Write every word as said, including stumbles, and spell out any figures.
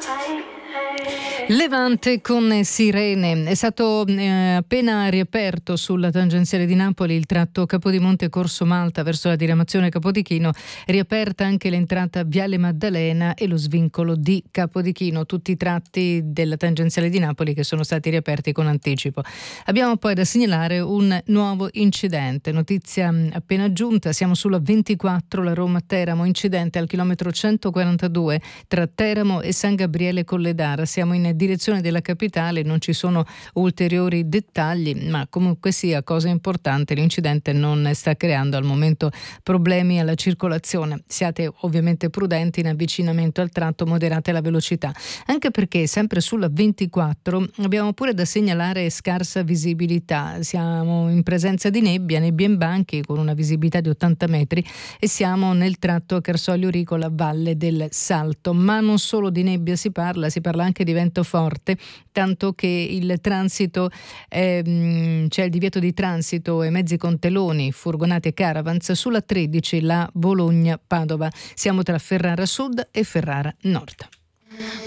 Levante con Sirene. È stato eh, appena riaperto sulla tangenziale di Napoli il tratto Capodimonte Corso Malta verso la diramazione Capodichino, riaperta anche l'entrata Viale Maddalena e lo svincolo di Capodichino, tutti i tratti della tangenziale di Napoli che sono stati riaperti con anticipo. Abbiamo poi da segnalare un nuovo incidente, notizia appena giunta, siamo sulla ventiquattro, la Roma-Teramo, incidente al chilometro centoquarantadue tra Teramo e San Gabriele Colledara, siamo in direzione della capitale, non ci sono ulteriori dettagli, ma comunque sia, cosa importante, l'incidente non sta creando al momento problemi alla circolazione. Siate ovviamente prudenti in avvicinamento al tratto, moderate la velocità, anche perché sempre sulla ventiquattro abbiamo pure da segnalare scarsa visibilità, siamo in presenza di nebbia, nebbia in banchi con una visibilità di ottanta metri e siamo nel tratto Carsoglio-Ricola Valle del Salto, ma non solo di nebbia si parla, si parla anche di vento forte, tanto che il transito ehm, c'è il divieto di transito e mezzi con teloni, furgonate e caravans sulla tredici, la Bologna-Padova. Siamo tra Ferrara Sud e Ferrara Nord.